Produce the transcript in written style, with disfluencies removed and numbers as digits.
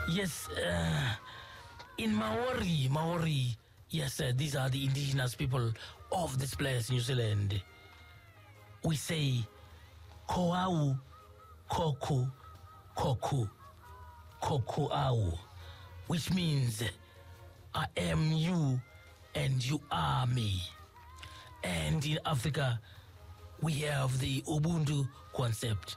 Yes, in Maori, yes, these are the indigenous people of this place, New Zealand. We say, Koau, Koku, Koku, Koku au, which means I am you and you are me. And in Africa, we have the Ubuntu concept.